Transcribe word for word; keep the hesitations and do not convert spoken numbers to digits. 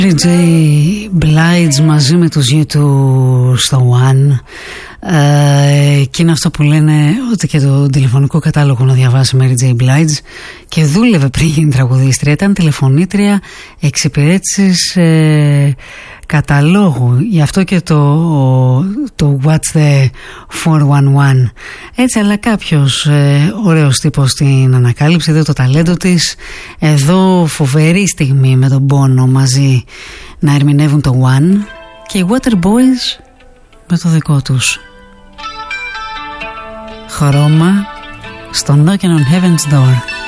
τζέι Blige μαζί με τους γιου του στο One, ε, και είναι αυτό που λένε ότι και το τηλεφωνικό κατάλογο να διαβάσει Mary J. Blige, και δούλευε πριν γίνει τραγουδίστρια, ήταν τηλεφωνήτρια εξυπηρέτησης ε, καταλόγου, γι' αυτό και το, το What's the φορ ένα ένα. Έτσι, αλλά κάποιος ε, ωραίος τύπος την ανακάλυψε, είδε το ταλέντο της. Εδώ φοβερή στιγμή με τον Bono μαζί να ερμηνεύουν το One, και οι Waterboys με το δικό τους χρώμα στο Knocking on Heaven's Door.